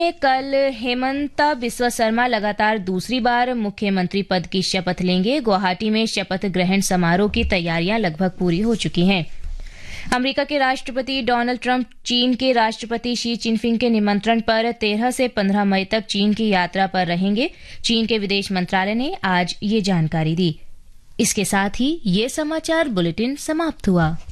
कल हेमंता बिस्वा शर्मा लगातार दूसरी बार मुख्यमंत्री पद की शपथ लेंगे। गुवाहाटी में शपथ ग्रहण समारोह की तैयारियां लगभग पूरी हो चुकी हैं। अमेरिका के राष्ट्रपति डोनाल्ड ट्रंप चीन के राष्ट्रपति शी जिनपिंग के निमंत्रण पर 13 से 15 मई तक चीन की यात्रा पर रहेंगे। चीन के विदेश मंत्रालय ने आज ये जानकारी दी। इसके साथ ही ये समाचार बुलेटिन समाप्त हुआ।